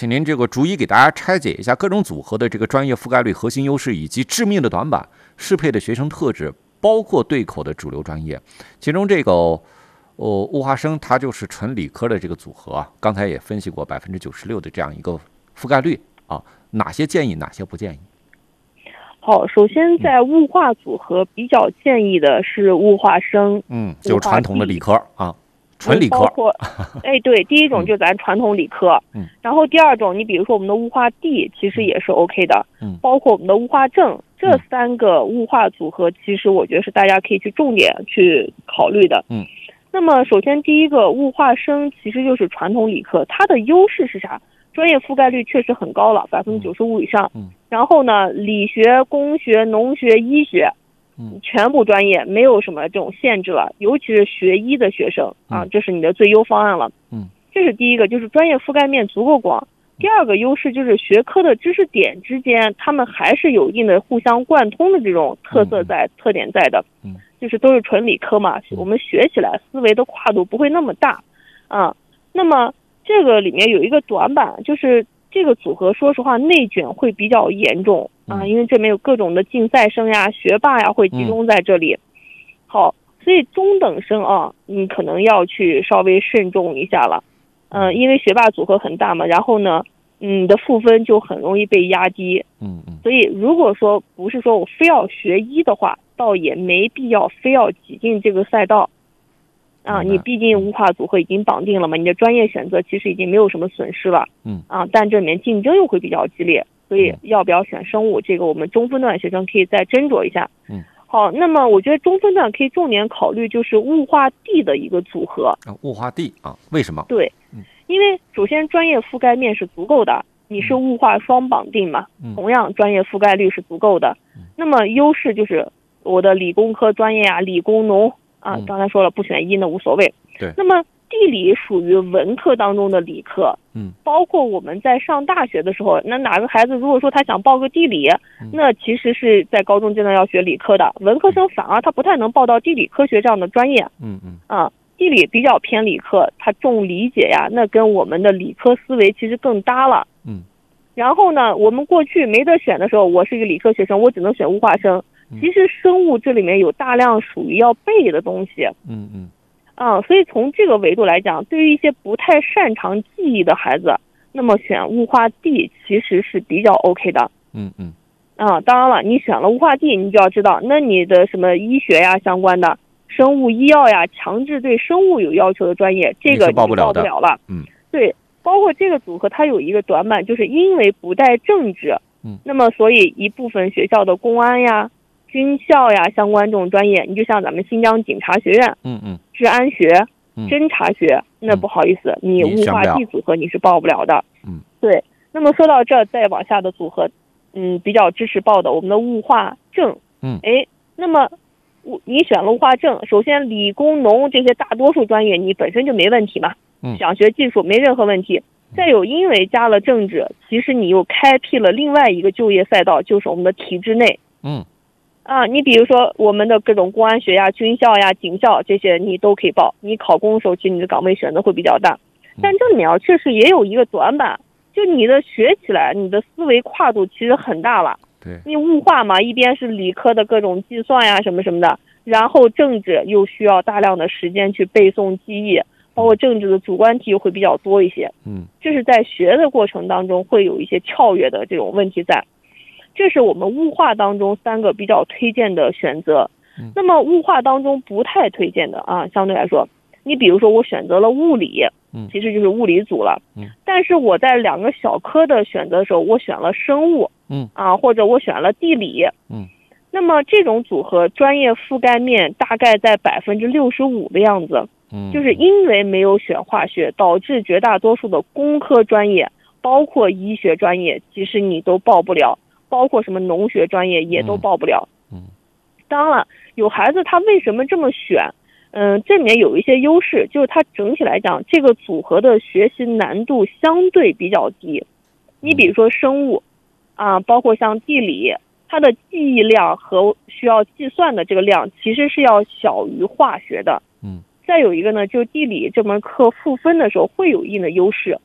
请您这个逐一给大家拆解一下各种组合的这个专业覆盖率、核心优势以及致命的短板、适配的学生特质，包括对口的主流专业。其中这个物化生它就是纯理科的这个组合啊，刚才也分析过96%的这样一个覆盖率啊，哪些建议，哪些不建议？ 好，首先在物化组合比较建议的是物化生， 就是传统的理科啊，纯理科。 包括，对，第一种就咱传统理科，然后第二种，你比如说我们的物化地其实也是 OK 的，包括我们的物化正，这三个物化组合，其实我觉得是大家可以去重点去考虑的。那么首先第一个物化生其实就是传统理科，它的优势是啥？专业覆盖率确实很高了，95%以上。然后呢，理学、工学、农学、医学，全部专业没有什么这种限制了，尤其是学医的学生啊，这是你的最优方案了。这是第一个，就是专业覆盖面足够广。第二个优势就是学科的知识点之间，他们还是有一定的互相贯通的这种特点在的。就是都是纯理科嘛，我们学起来思维的跨度不会那么大啊。那么这个里面有一个短板，就是这个组合说实话内卷会比较严重啊，因为这边有各种的竞赛生呀、学霸呀会集中在这里。好，所以中等生啊，你可能要去稍微慎重一下了。因为学霸组合很大嘛，然后呢，你的赋分就很容易被压低。所以如果说不是说我非要学医的话，倒也没必要非要挤进这个赛道。你毕竟物化组合已经绑定了嘛，你的专业选择其实已经没有什么损失了。但这里面竞争又会比较激烈，所以要不要选生物，这个我们中分段学生可以再斟酌一下。好，那么我觉得中分段可以重点考虑就是物化地的一个组合。 物化地啊，为什么？ 对，因为首先专业覆盖面是足够的，你是物化双绑定嘛，同样专业覆盖率是足够的。那么优势就是我的理工科专业啊，理工农啊，刚才说了不选医那无所谓。 对。 那么地理属于文科当中的理科，包括我们在上大学的时候，那哪个孩子如果说他想报个地理，那其实是在高中阶段要学理科的，文科生反而他不太能报到地理科学这样的专业。地理比较偏理科，它重理解呀，那跟我们的理科思维其实更搭了。然后呢，我们过去没得选的时候，我是一个理科学生，我只能选物化生。其实生物这里面有大量属于要背的东西。所以从这个维度来讲，对于一些不太擅长记忆的孩子，那么选物化地其实是比较 OK 的。当然了，你选了物化地，你就要知道，那你的什么医学呀相关的。生物医药呀，强制对生物有要求的专业，这个你报不了了。对，包括这个组合它有一个短板，就是因为不带政治，那么所以一部分学校的公安呀、军校呀相关这种专业，你就像咱们新疆警察学院、治安学、侦察学，那不好意思，你物化地组合你是报不了的。对。那么说到这，再往下的组合，比较支持报的我们的物化正，那么。你选了物化正，首先理工农这些大多数专业你本身就没问题嘛，想学技术没任何问题。再有因为加了政治，其实你又开辟了另外一个就业赛道，就是我们的体制内。你比如说我们的各种公安学呀、军校呀、警校这些你都可以报，你考公的时候其实你的岗位选择会比较大。但这里面确实也有一个短板，就你的学起来你的思维跨度其实很大了。你物化嘛，一边是理科的各种计算呀什么什么的，然后政治又需要大量的时间去背诵记忆，包括政治的主观题又会比较多一些。这是在学的过程当中会有一些跳跃的这种问题在。这是我们物化当中3个比较推荐的选择。那么物化当中不太推荐的啊，相对来说，你比如说我选择了物理，其实就是物理组了。但是我在2个小科的选择的时候，我选了生物，或者我选了地理，那么这种组合专业覆盖面大概在65%的样子。就是因为没有选化学，导致绝大多数的工科专业，包括医学专业，其实你都报不了，包括什么农学专业也都报不了。当然了，有孩子他为什么这么选？这里面有一些优势，就是它整体来讲，这个组合的学习难度相对比较低。你比如说生物，包括像地理，它的记忆量和需要计算的这个量其实是要小于化学的。再有一个呢，就地理这门课赋分的时候会有一定的优势。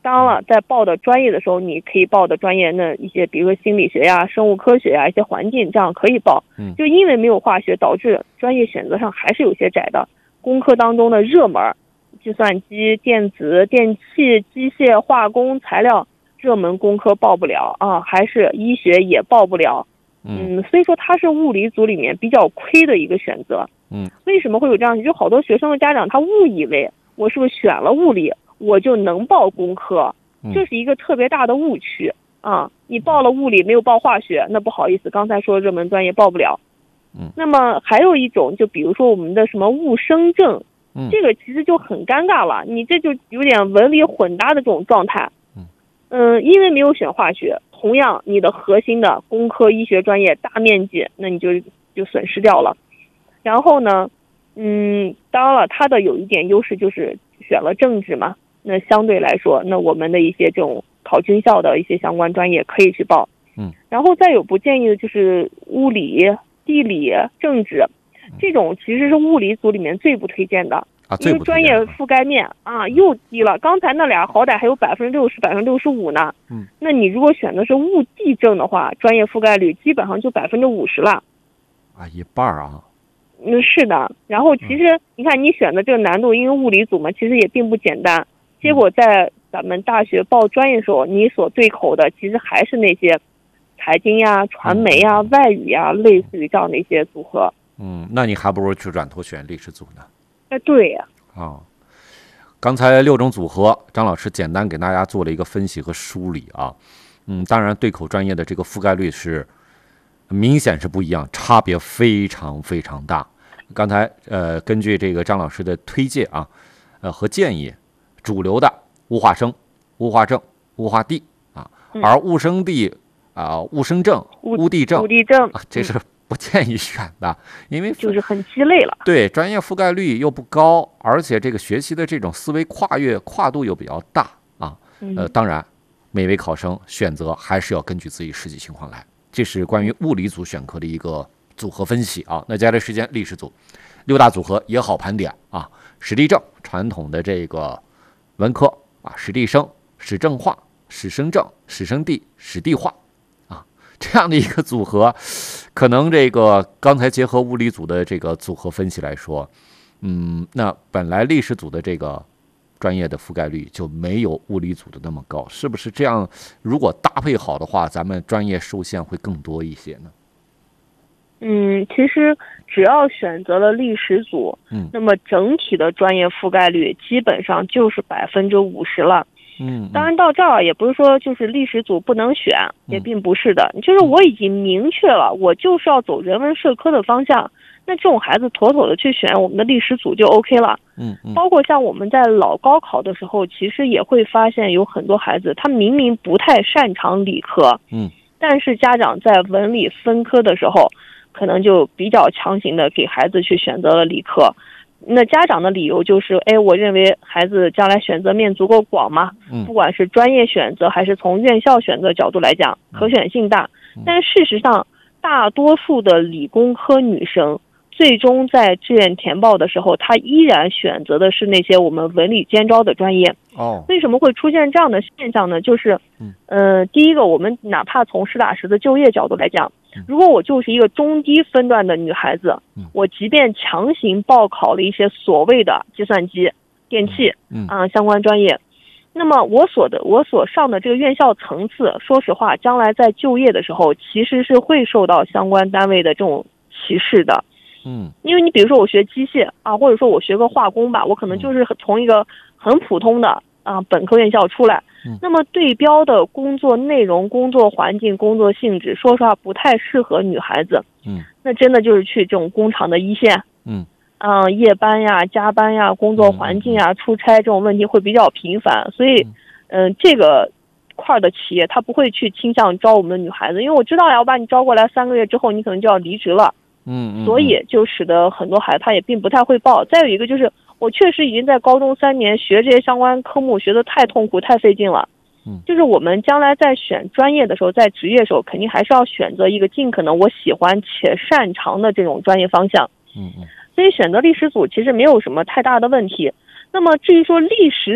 当然了，在报的专业的时候，你可以报的专业那一些，比如说心理学呀、生物科学呀、一些环境，这样可以报。就因为没有化学，导致专业选择上还是有些窄的。工科当中的热门，计算机、电子、电气、机械、化工、材料，热门工科报不了啊，还是医学也报不了。所以说它是物理组里面比较亏的一个选择。为什么会有这样？就好多学生的家长他误以为我是不是选了物理我就能报工科，这是一个特别大的误区啊！你报了物理没有报化学，那不好意思，刚才说热门专业报不了。那么还有一种，就比如说我们的什么物生证，这个其实就很尴尬了，你这就有点文理混搭的这种状态。因为没有选化学，同样你的核心的工科医学专业大面积，那你就损失掉了。然后呢，当然了，它的有一点优势就是选了政治嘛，那相对来说，那我们的一些这种考军校的一些相关专业可以去报。然后再有不建议的就是物理、地理、政治，这种其实是物理组里面最不推荐的。因为专业覆盖面又低了，刚才那俩好歹还有60%、65%呢。那你如果选的是物地政的话，专业覆盖率基本上就50%了。 一半啊。 是的。然后其实你看你选的这个难度，因为物理组嘛，其实也并不简单。结果在咱们大学报专业的时候，你所对口的其实还是那些财经呀、传媒呀、外语呀，类似于这样的一些组合。 那你还不如去转头选历史组呢。 对呀。 刚才6种组合，张老师简单给大家做了一个分析和梳理啊。当然对口专业的这个覆盖率是明显是不一样，差别非常非常大。刚才根据这个张老师的推荐啊，和建议，主流的物化生、物化政、物化地而物生地物生政、物地政这是不建议选的，因为就是很鸡肋了。 对，专业覆盖率又不高，而且这个学习的这种思维跨度又比较大当然，每位考生选择还是要根据自己实际情况来。这是关于物理组选课的一个组合分析啊。那接下来时间，历史组6大组合也好盘点啊。史地政，传统的这个文科史地生、史政化、史生政、史生地、史地化这样的一个组合，可能这个刚才结合物理组的这个组合分析来说，那本来历史组的这个专业的覆盖率就没有物理组的那么高，是不是这样？如果搭配好的话，咱们专业受限会更多一些呢？ 其实只要选择了历史组，那么整体的专业覆盖率基本上就是50%了。当然到这儿也不是说就是历史组不能选，也并不是的，就是我已经明确了，我就是要走人文社科的方向，那这种孩子妥妥的去选我们的历史组就 OK 了。包括像我们在老高考的时候，其实也会发现有很多孩子他明明不太擅长理科，但是家长在文理分科的时候，可能就比较强行的给孩子去选择了理科。那家长的理由就是，我认为孩子将来选择面足够广嘛，不管是专业选择还是从院校选择角度来讲，可选性大。但事实上，大多数的理工科女生最终在志愿填报的时候，她依然选择的是那些我们文理兼招的专业。为什么会出现这样的现象呢？就是第一个，我们哪怕从实打实的就业角度来讲，如果我就是一个中低分段的女孩子，我即便强行报考了一些所谓的计算机、电气相关专业，那么我所上的这个院校层次，说实话，将来在就业的时候，其实是会受到相关单位的这种歧视的。因为你比如说我学机械或者说我学个化工吧，我可能就是从一个很普通的本科院校出来，那么对标的工作内容、工作环境、工作性质，说实话不太适合女孩子。那真的就是去这种工厂的一线，夜班呀、加班呀、工作环境呀、出差这种问题会比较频繁，所以这个块的企业他不会去倾向招我们的女孩子，因为我知道呀，我把你招过来3个月之后，你可能就要离职了。所以就使得很多孩子他也并不太会报。再有一个就是，我确实已经在高中3年学这些相关科目学得太痛苦太费劲了。就是我们将来在选专业的时候，在职业的时候，肯定还是要选择一个尽可能我喜欢且擅长的这种专业方向。所以选择历史组其实没有什么太大的问题。那么至于说历史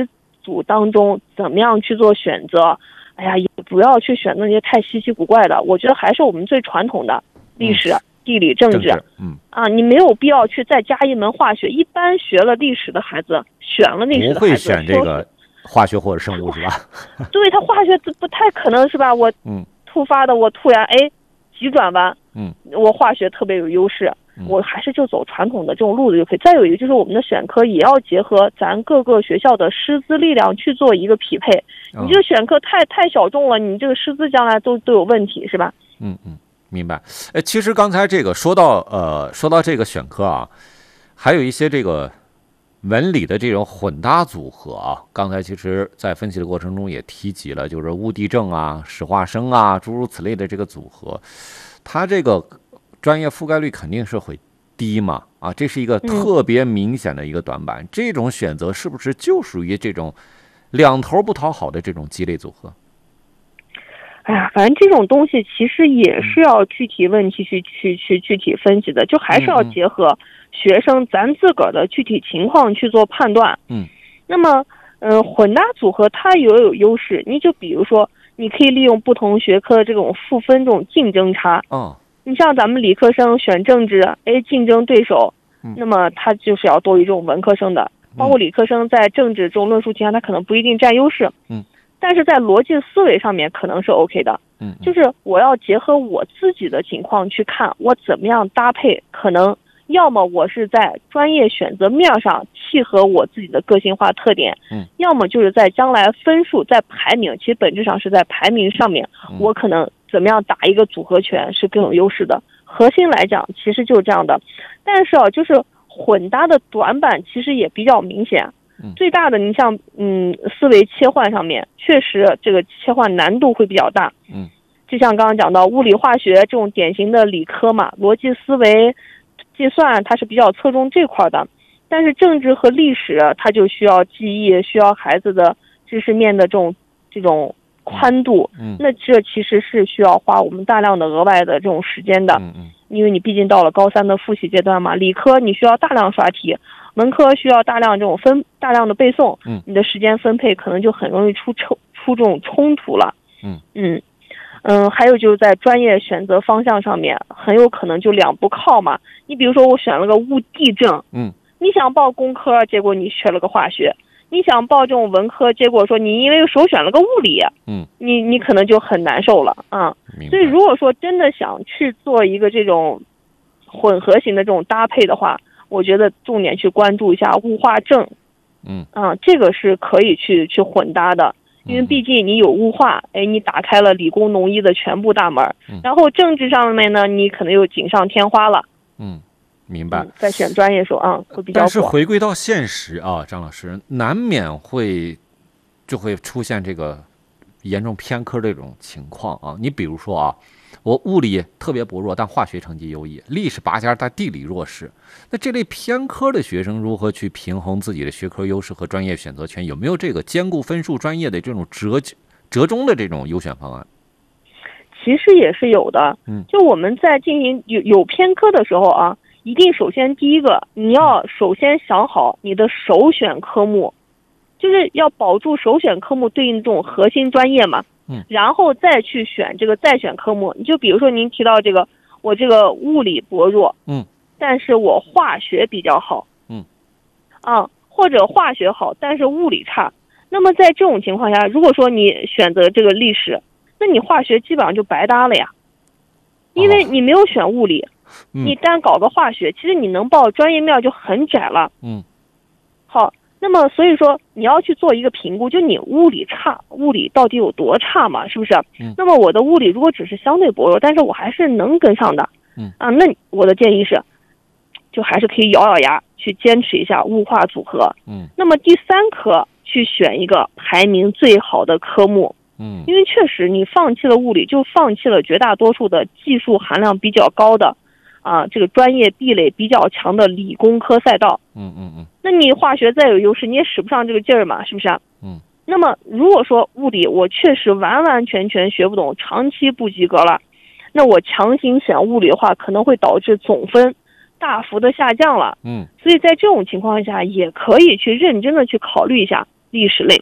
组当中怎么样去做选择，哎呀，也不要去选那些太稀奇古怪的，我觉得还是我们最传统的历史、地理、政治。你没有必要去再加一门化学。一般学了历史的孩子，选了历史的孩子不会选这个化学或者生物是吧？ 对，他化学不太可能是吧？我突发的我突然急转弯，我化学特别有优势，我还是就走传统的这种路子就可以。再有一个就是我们的选科也要结合咱各个学校的师资力量去做一个匹配。你这个选科太小众了，你这个师资将来都有问题是吧？ 明白。其实刚才这个说到这个选科啊，还有一些这个文理的这种混搭组合啊，刚才其实在分析的过程中也提及了，就是物地政啊、史化生啊诸如此类的这个组合，它这个专业覆盖率肯定是会低嘛，这是一个特别明显的一个短板。这种选择是不是就属于这种两头不讨好的这种鸡肋组合？ 哎呀，反正这种东西其实也是要具体问题去具体分析的，就还是要结合学生咱自个儿的具体情况去做判断。那么混搭组合它也有优势，你就比如说你可以利用不同学科的这种赋分这种竞争差。你像咱们理科生选政治，竞争对手，那么他就是要多于这种文科生的，包括理科生在政治这种论述题上他可能不一定占优势。但是在逻辑思维上面可能是 OK 的。就是我要结合我自己的情况去看我怎么样搭配，可能要么我是在专业选择面上契合我自己的个性化特点，要么就是在将来分数在排名，其实本质上是在排名上面，我可能怎么样打一个组合拳是更有优势的。核心来讲其实就是这样的。但是就是混搭的短板其实也比较明显。最大的你像思维切换上面确实这个切换难度会比较大。就像刚刚讲到物理化学这种典型的理科嘛，逻辑思维计算它是比较侧重这块的，但是政治和历史它就需要记忆，需要孩子的知识面的这种宽度。那这其实是需要花我们大量的额外的这种时间的。因为你毕竟到了高三的复习阶段嘛，理科你需要大量刷题，文科需要大量的背诵，你的时间分配可能就很容易出这种冲突了。还有就是在专业选择方向上面，很有可能就两不靠嘛。你比如说我选了个物地政，你想报工科，结果你学了个化学；你想报这种文科，结果说你因为首选了个物理，你可能就很难受了啊。所以如果说真的想去做一个这种混合型的这种搭配的话，我觉得重点去关注一下物化政。这个是可以去混搭的。因为毕竟你有物化，你打开了理工农医的全部大门。然后政治上面呢，你可能又锦上添花了。 明白。 在选专业时候会比较广。 但是回归到现实张老师，难免就会出现这个严重偏科这种情况你比如说我物理特别薄弱，但化学成绩优异；历史拔尖，但地理弱势。那这类偏科的学生如何去平衡自己的学科优势和专业选择权？有没有这个兼顾分数、专业的这种折中的这种优选方案？ 其实也是有的。就我们在进行有偏科的时候一定首先第一个，你要首先想好你的首选科目，就是要保住首选科目对应这种核心专业嘛。然后再去选这个再选科目。你就比如说您提到这个，我这个物理薄弱，但是我化学比较好，或者化学好，但是物理差。那么在这种情况下，如果说你选择这个历史，那你化学基本上就白搭了呀，因为你没有选物理，你单搞个化学，其实你能报专业面就很窄了。好。那么所以说你要去做一个评估，就你物理差，物理到底有多差嘛，是不是？那么我的物理如果只是相对薄弱，但是我还是能跟上的。那我的建议是，就还是可以咬咬牙去坚持一下物化组合。那么第三科去选一个排名最好的科目。因为确实你放弃了物理，就放弃了绝大多数的技术含量比较高的这个专业壁垒比较强的理工科赛道。那你化学再有优势，你也使不上这个劲儿嘛，是不是？那么如果说物理我确实完完全全学不懂，长期不及格了，那我强行选物理的话，可能会导致总分大幅的下降了。所以在这种情况下，也可以去认真的去考虑一下历史类。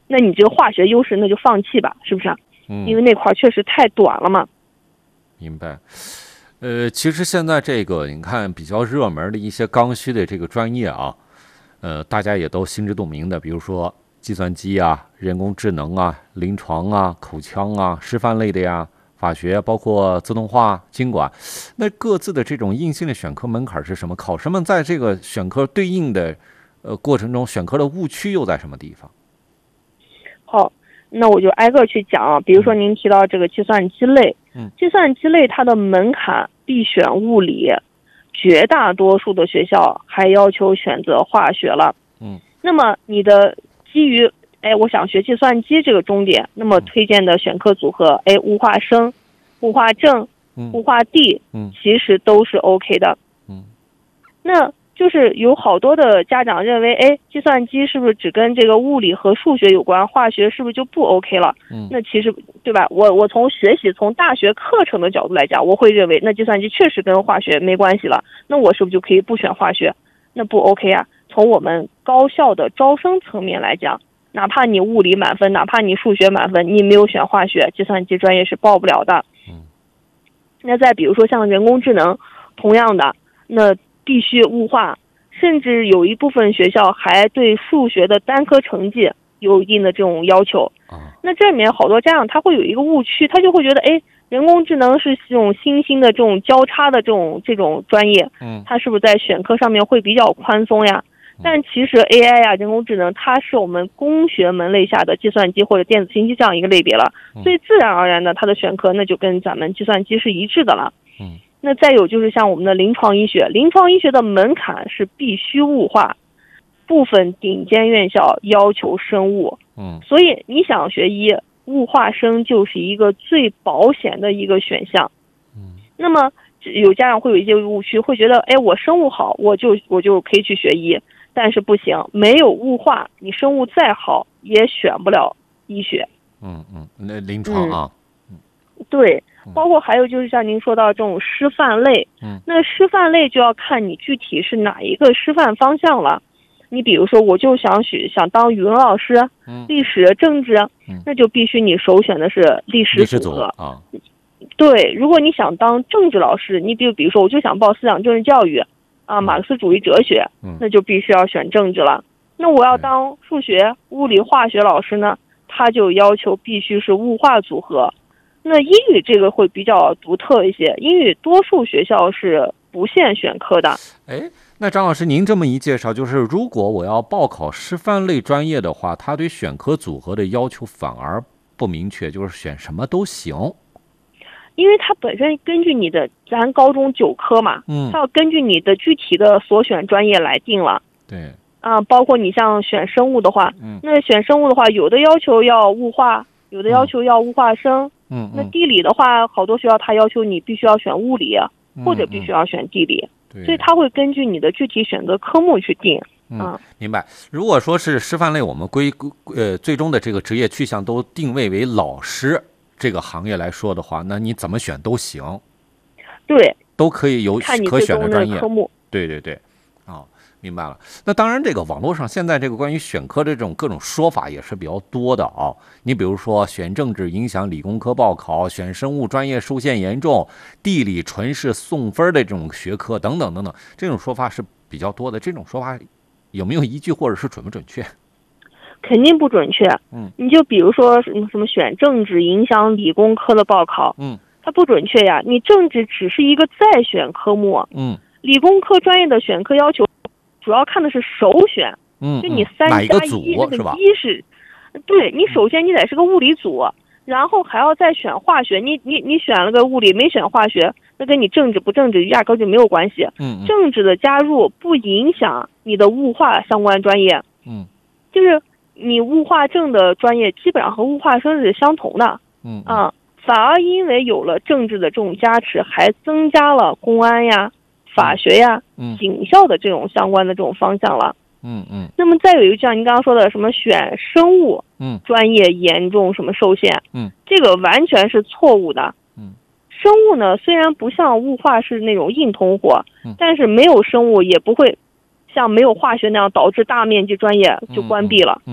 那你这个化学优势那就放弃吧，是不是？因为那块确实太短了嘛。 明白。其实现在这个你看比较热门的一些刚需的这个专业啊，大家也都心知肚明的，比如说计算机啊、人工智能啊、临床啊、口腔啊、师范类的呀、法学，包括自动化、经管，那各自的这种硬性的选科门槛是什么？考生们在这个选科对应的过程中，选科的误区又在什么地方？ 好，那我就挨个去讲啊。比如说您提到这个计算机类，计算机类它的门槛必选物理，绝大多数的学校还要求选择化学了。那么你的基于我想学计算机这个重点，那么推荐的选科组合物化生、物化正、物化地，其实都是 OK 的。那就是有好多的家长认为，计算机是不是只跟这个物理和数学有关，化学是不是就不 OK 了？那其实对吧？我从学习从大学课程的角度来讲，我会认为那计算机确实跟化学没关系了，那我是不是就可以不选化学？那不 OK 啊。从我们高校的招生层面来讲，哪怕你物理满分，哪怕你数学满分，你没有选化学，计算机专业是报不了的。那再比如说像人工智能，同样的，那必须物化，甚至有一部分学校还对数学的单科成绩有一定的这种要求。那这里面好多家长他会有一个误区，他就会觉得人工智能是这种新兴的这种交叉的这种专业，它是不是在选科上面会比较宽松呀？但其实 AI 啊，人工智能它是我们工学门类下的计算机或者电子信息这样一个类别了，所以自然而然的它的选科那就跟咱们计算机是一致的了。那再有就是像我们的临床医学，临床医学的门槛是必须物化，部分顶尖院校要求生物，所以你想学医，物化生就是一个最保险的一个选项。那么有家长会有一些误区，会觉得我生物好，我就可以去学医，但是不行，没有物化，你生物再好也选不了医学。 那临床啊， 对，包括还有就是像您说到这种师范类，那师范类就要看你具体是哪一个师范方向了。你比如说，我就想当语文老师，历史、政治，那就必须你首选的是历史组合啊。对，如果你想当政治老师，你比如说我就想报思想政治教育啊，马克思主义哲学，那就必须要选政治了。那我要当数学、物理、化学老师呢，他就要求必须是物化组合。那英语这个会比较独特一些，英语多数学校是不限选科的。 那张老师您这么一介绍，就是如果我要报考师范类专业的话，他对选科组合的要求反而不明确，就是选什么都行。 因为它本身根据你的咱高中9科嘛，它要根据你的具体的所选专业来定了。 对啊，包括你像选生物的话，那选生物的话，有的要求要物化，有的要求要物化生。那地理的话，好多学校它要求你必须要选物理，或者必须要选地理，所以它会根据你的具体选择科目去定。 明白。如果说是师范类，我们最终的这个职业去向都定位为老师这个行业来说的话，那你怎么选都行。 对， 都可以有可选的专业。 科目。 对，明白了。那当然，这个网络上现在这个关于选科的这种各种说法也是比较多的啊。你比如说，选政治影响理工科报考，选生物专业受限严重，地理纯是送分的这种学科等等等等，这种说法是比较多的。这种说法有没有依据，或者是准不准确？ 肯定不准确。你就比如说什么选政治影响理工科的报考，它不准确呀。你政治只是一个再选科目，理工科专业的选科要求主要看的是首选，就你3+1，那个1是，对，你首先你得是个物理组，然后还要再选化学，你选了个物理没选化学，那跟你政治不政治压根就没有关系。政治的加入不影响你的物化相关专业，就是你物化政的专业基本上和物化生是相同的，反而因为有了政治的这种加持，还增加了公安呀、法学呀、警校的这种相关的这种方向了。那么再有一个像您刚刚说的什么选生物专业严重什么受限，这个完全是错误的。生物呢虽然不像物化是那种硬通货，但是没有生物也不会像没有化学那样导致大面积专业就关闭了。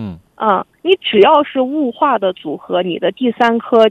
你只要是物化的组合，你的第三科